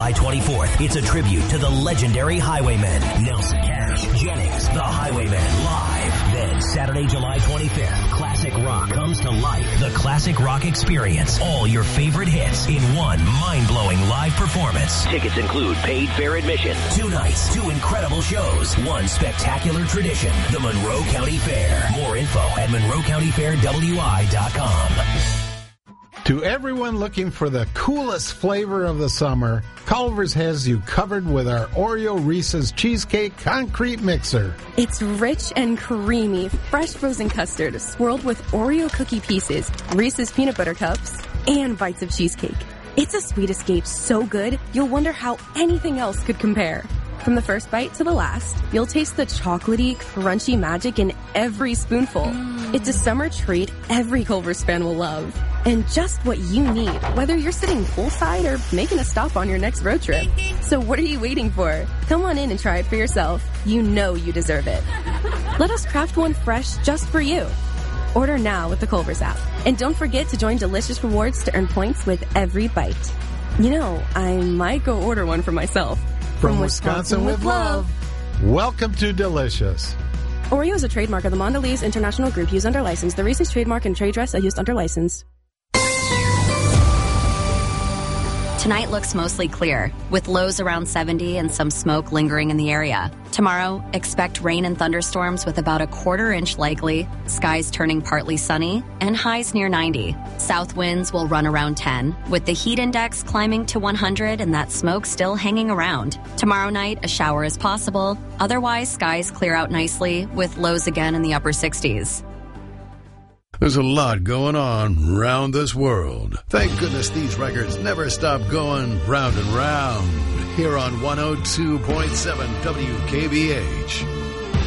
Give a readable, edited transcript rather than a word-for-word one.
24th, it's a tribute to the legendary Highwaymen, Nelson Cash, Jennings, the Highwaymen, live. Then Saturday, July 25th, classic rock comes to life. The Classic Rock Experience. All your favorite hits in one mind-blowing live performance. Tickets include paid fair admission, 2 nights, 2 incredible shows, 1 spectacular tradition, the Monroe County Fair. More info at MonroeCountyFairWI.com. To everyone looking for the coolest flavor of the summer, Culver's has you covered with our Oreo Reese's Cheesecake Concrete Mixer. It's rich and creamy, fresh frozen custard swirled with Oreo cookie pieces, Reese's peanut butter cups, and bites of cheesecake. It's a sweet escape so good, you'll wonder how anything else could compare. From the first bite to the last, you'll taste the chocolatey, crunchy magic in every spoonful. It's a summer treat every Culver's fan will love. And just what you need, whether you're sitting poolside or making a stop on your next road trip. So what are you waiting for? Come on in and try it for yourself. You know you deserve it. Let us craft one fresh just for you. Order now with the Culver's app. And don't forget to join Delicious Rewards to earn points with every bite. You know, I might go order one for myself. From Wisconsin with love. Welcome to Delicious. Oreo is a trademark of the Mondelez International Group used under license. The Reese's trademark and trade dress are used under license. Tonight looks mostly clear, with lows around 70 and some smoke lingering in the area. Tomorrow, expect rain and thunderstorms with about a 1/4 inch likely, skies turning partly sunny, and highs near 90. South winds will run around 10, with the heat index climbing to 100 and that smoke still hanging around. Tomorrow night, a shower is possible. Otherwise, skies clear out nicely, with lows again in the upper 60s. There's a lot going on round this world. Thank goodness these records never stop going round and round. Here on 102.7 WKBH.